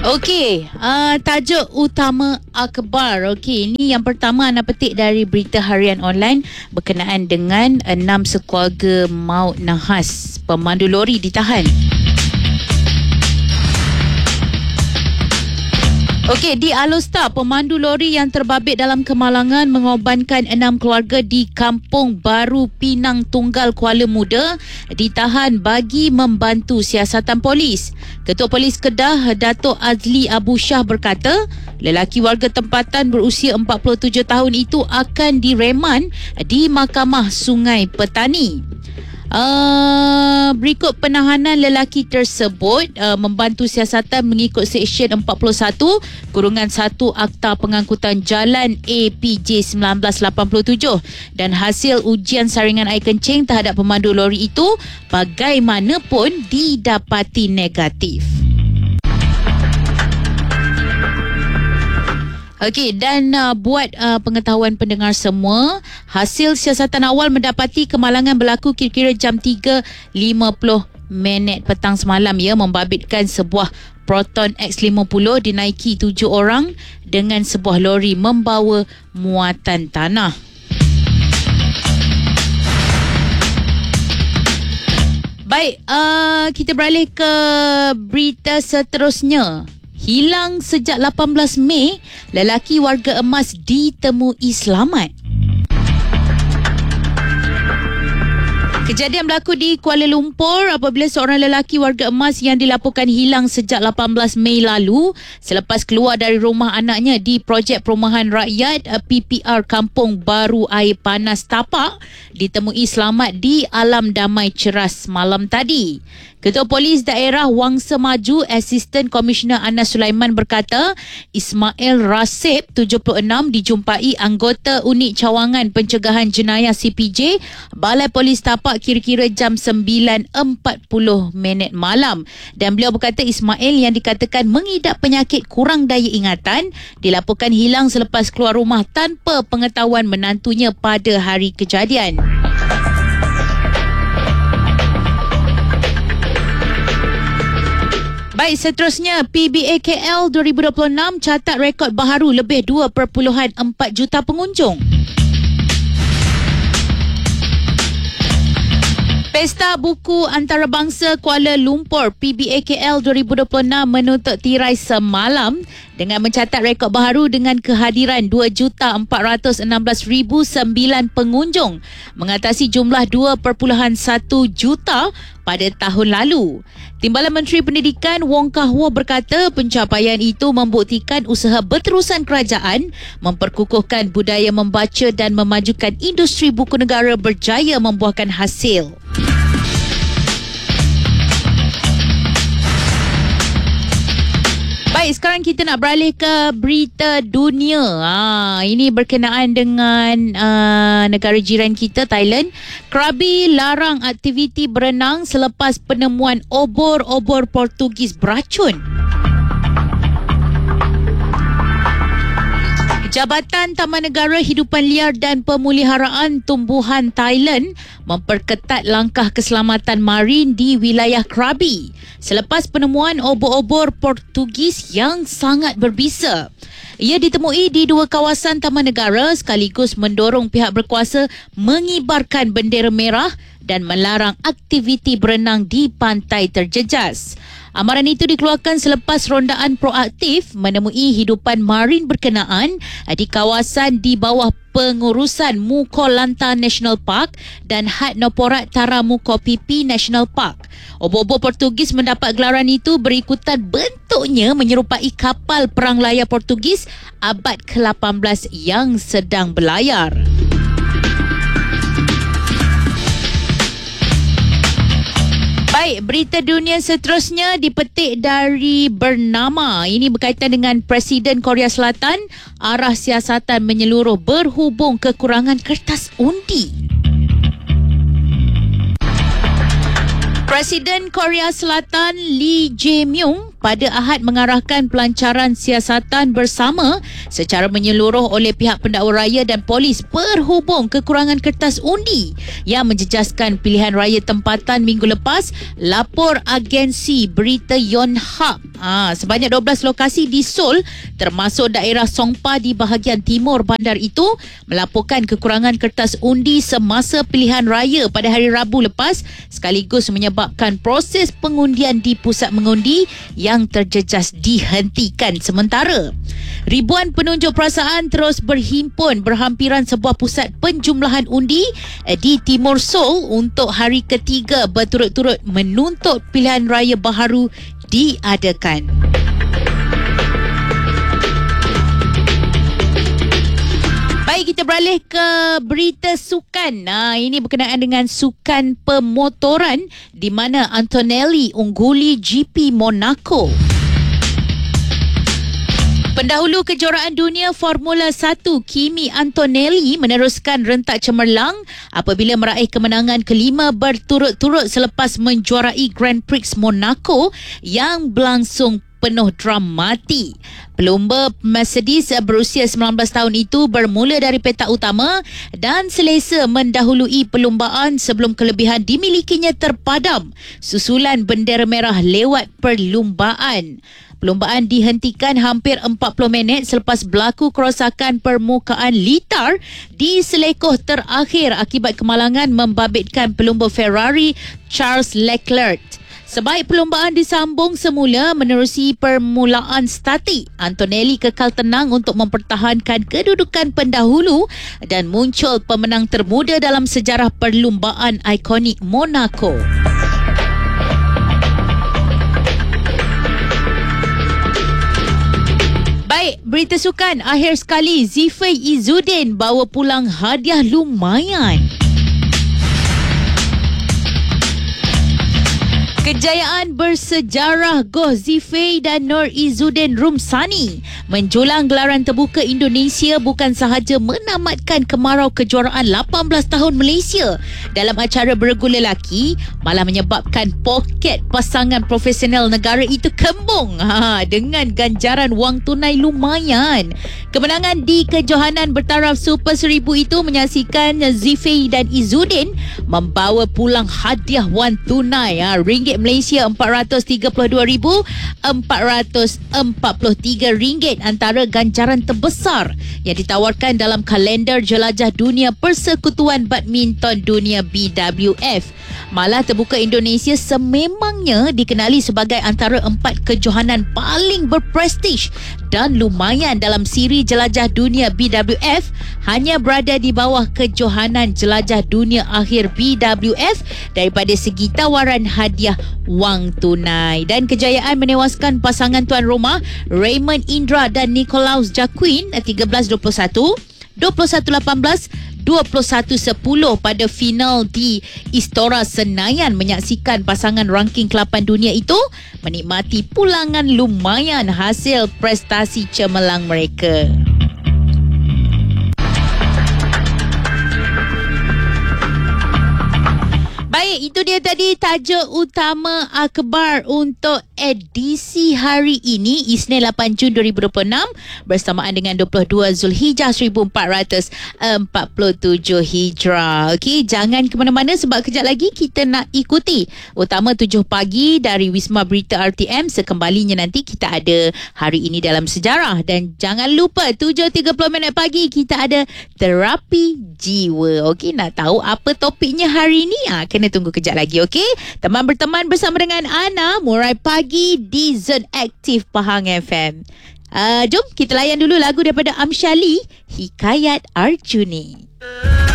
Okey, tajuk utama akhbar. Okey, ini yang pertama anda petik dari Berita Harian Online berkenaan dengan 6 sekeluarga maut nahas. Pemandu lori ditahan. Okey, di Alor, pemandu lori yang terbabit dalam kemalangan mengorbankan 6 keluarga di Kampung Baru Pinang Tunggal, Kuala Muda ditahan bagi membantu siasatan polis. Ketua Polis Kedah, Datuk Azli Abu Shah berkata, lelaki warga tempatan berusia 47 tahun itu akan direman di Mahkamah Sungai Petani. Berikut penahanan lelaki tersebut membantu siasatan mengikut Seksyen 41 kurungan 1 Akta Pengangkutan Jalan APJ 1987 dan hasil ujian saringan air kencing terhadap pemandu lori itu bagaimanapun didapati negatif. Okey, dan buat pengetahuan pendengar semua, hasil siasatan awal mendapati kemalangan berlaku kira-kira jam 3.50 petang semalam membabitkan sebuah Proton X50 dinaiki 7 orang dengan sebuah lori membawa muatan tanah. Baik, kita beralih ke berita seterusnya. Hilang sejak 18 Mei, lelaki warga emas ditemui selamat. Kejadian berlaku di Kuala Lumpur apabila seorang lelaki warga emas yang dilaporkan hilang sejak 18 Mei lalu selepas keluar dari rumah anaknya di Projek Perumahan Rakyat PPR Kampung Baru Air Panas Tapak ditemui selamat di alam damai ceras malam tadi. Ketua Polis Daerah Wangsa Maju Asisten Komisioner Anas Sulaiman berkata, Ismail Rasib 76 dijumpai anggota Unit Cawangan Pencegahan Jenayah CPJ Balai Polis Tapak kira-kira jam 9.40 malam. Dan beliau berkata Ismail yang dikatakan mengidap penyakit kurang daya ingatan dilaporkan hilang selepas keluar rumah tanpa pengetahuan menantunya pada hari kejadian. Baik, seterusnya PBA KL 2026 catat rekod baharu lebih 2.4 juta pengunjung. Pesta Buku Antarabangsa Kuala Lumpur PBA KL 2026 menutup tirai semalam dengan mencatat rekod baharu dengan kehadiran 2,416,009 pengunjung mengatasi jumlah 2.1 juta pada tahun lalu. Timbalan Menteri Pendidikan Wong Kah Wah berkata pencapaian itu membuktikan usaha berterusan kerajaan memperkukuhkan budaya membaca dan memajukan industri buku negara berjaya membuahkan hasil. Baik, sekarang kita nak beralih ke berita dunia. Ini berkenaan dengan negara jiran kita, Thailand. Krabi larang aktiviti berenang selepas penemuan obor-obor Portugis beracun. Jabatan Taman Negara Hidupan Liar dan Pemeliharaan Tumbuhan Thailand memperketat langkah keselamatan marin di wilayah Krabi selepas penemuan obor-obor Portugis yang sangat berbisa. Ia ditemui di 2 kawasan taman negara sekaligus mendorong pihak berkuasa mengibarkan bendera merah dan melarang aktiviti berenang di pantai terjejas. Amaran itu dikeluarkan selepas rondaan proaktif menemui hidupan marin berkenaan di kawasan di bawah pengurusan Mukolanta National Park dan Had Noporat Taramuko Pipi National Park. Obor-obor Portugis mendapat gelaran itu berikutan bentuknya menyerupai kapal perang layar Portugis abad ke-18 yang sedang berlayar. Baik, berita dunia seterusnya dipetik dari Bernama. Ini berkaitan dengan Presiden Korea Selatan, arah siasatan menyeluruh berhubung kekurangan kertas undi. Presiden Korea Selatan Lee Jae-myung pada Ahad mengarahkan pelancaran siasatan bersama secara menyeluruh oleh pihak pendakwa raya dan polis berhubung kekurangan kertas undi yang menjejaskan pilihan raya tempatan minggu lepas, lapor agensi berita Yonhap. Sebanyak 12 lokasi di Seoul termasuk daerah Songpa di bahagian timur bandar itu melaporkan kekurangan kertas undi semasa pilihan raya pada hari Rabu lepas, sekaligus menyebabkan proses pengundian di pusat mengundi yang terjejas dihentikan sementara. Ribuan penunjuk perasaan terus berhimpun berhampiran sebuah pusat penjumlahan undi di Timur Seoul untuk hari ketiga berturut-turut menuntut pilihan raya baharu diadakan. Baik, kita beralih ke berita sukan. Ini berkenaan dengan sukan pemotoran di mana Antonelli ungguli GP Monaco. Pendahulu kejuaraan dunia Formula 1 Kimi Antonelli meneruskan rentak cemerlang apabila meraih kemenangan kelima berturut-turut selepas menjuarai Grand Prix Monaco yang berlangsung penuh dramati. Pelumba Mercedes berusia 19 tahun itu bermula dari petak utama dan selesa mendahului perlumbaan sebelum kelebihan dimilikinya terpadam susulan bendera merah lewat perlumbaan. Perlumbaan dihentikan hampir 40 minit selepas berlaku kerosakan permukaan litar di selekoh terakhir akibat kemalangan membabitkan pelumba Ferrari Charles Leclerc. Sebaik perlumbaan disambung semula menerusi permulaan statik, Antonelli kekal tenang untuk mempertahankan kedudukan pendahulu dan muncul pemenang termuda dalam sejarah perlumbaan ikonik Monaco. Baik, berita sukan. Akhir sekali Zifei Izzuddin bawa pulang hadiah lumayan. Kejayaan bersejarah Goh Zifei dan Nur Izzuddin Rumsani menjulang gelaran terbuka Indonesia bukan sahaja menamatkan kemarau kejuaraan 18 tahun Malaysia dalam acara beregu lelaki, malah menyebabkan poket pasangan profesional negara itu kembung dengan ganjaran wang tunai lumayan. Kemenangan di kejohanan bertaraf Super 1000 itu menyaksikan Zifei dan Izzuddin membawa pulang hadiah wang tunai ringgit Malaysia RM432,443 antara ganjaran terbesar yang ditawarkan dalam kalender jelajah dunia Persekutuan Badminton Dunia BWF. Malah terbuka Indonesia sememangnya dikenali sebagai antara 4 kejohanan paling berprestij dan lumayan dalam siri jelajah dunia BWF, hanya berada di bawah kejohanan jelajah dunia akhir BWF daripada segi tawaran hadiah wang tunai. Dan kejayaan menewaskan pasangan tuan rumah Raymond Indra dan Nicolaus Jacquin 13-21, 21-18, 21-10 pada final di Istora Senayan menyaksikan pasangan ranking ke-8 dunia itu menikmati pulangan lumayan hasil prestasi cemerlang mereka. Baik, itu dia tadi tajuk utama akhbar untuk edisi hari ini, Isnin 8 Jun 2026 bersamaan dengan 22 Zulhijjah 1447 Hijrah. Okey, jangan ke mana-mana sebab kejap lagi kita nak ikuti utama 7 pagi dari Wisma Berita RTM. Sekembalinya nanti kita ada Hari Ini Dalam Sejarah, dan jangan lupa 7.30 pagi kita ada Terapi Jiwa. Okey, nak tahu apa topiknya hari ini? Kena tunggu kejap lagi, okey? Teman berteman bersama dengan Ana, Murai Pagi di Zone Aktif Pahang FM. Jom kita layan dulu lagu daripada Amsyali, Hikayat Arjuni.